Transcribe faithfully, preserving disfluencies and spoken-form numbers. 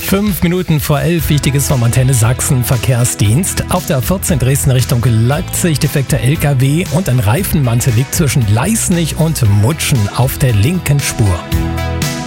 Fünf Minuten vor elf, wichtiges vom Antenne Sachsen Verkehrsdienst. Auf der A vierzehn Dresden Richtung Leipzig defekter L K W und ein Reifenmantel liegt zwischen Leisnig und Mutschen auf der linken Spur.